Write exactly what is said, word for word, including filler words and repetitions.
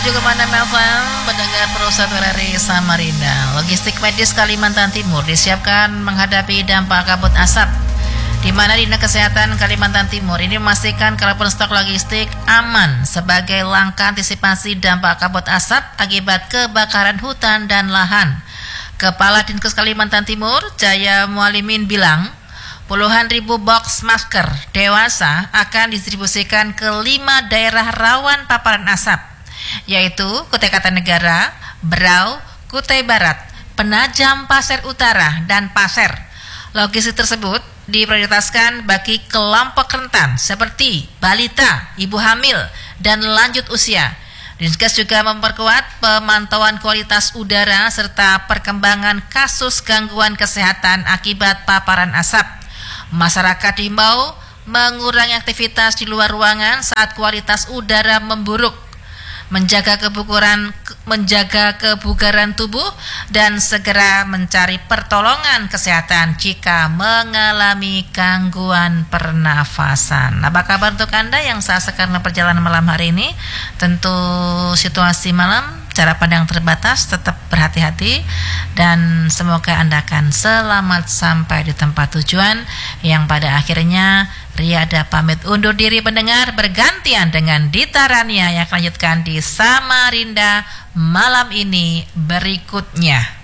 menuju ke mana Melvan? Pendengar perusahaan R R I Samarinda. Logistik medis Kalimantan Timur disiapkan menghadapi dampak kabut asap, di mana Dinas Kesehatan Kalimantan Timur ini memastikan kalaupun stok logistik aman sebagai langkah antisipasi dampak kabut asap akibat kebakaran hutan dan lahan. Kepala Dinkes Kalimantan Timur, Jaya Mualimin bilang, puluhan ribu box masker dewasa akan didistribusikan ke lima daerah rawan paparan asap, yaitu Kutai Kartanegara, Berau, Kutai Barat, Penajam Pasir Utara, dan Pasir. Logistik tersebut diprioritaskan bagi kelompok rentan seperti balita, ibu hamil, dan lanjut usia. Dinkes juga memperkuat pemantauan kualitas udara serta perkembangan kasus gangguan kesehatan akibat paparan asap. Masyarakat diimbau mengurangi aktivitas di luar ruangan saat kualitas udara memburuk, menjaga kebugaran menjaga kebugaran tubuh, dan segera mencari pertolongan kesehatan jika mengalami gangguan pernafasan. Apa kabar untuk Anda yang saat sekarang perjalanan malam hari ini? Tentu situasi malam, cara pandang terbatas, tetap berhati-hati dan semoga Anda akan selamat sampai di tempat tujuan, yang pada akhirnya Riada pamit undur diri pendengar, bergantian dengan Dita Rania yang akan lanjutkan di Samarinda malam ini berikutnya.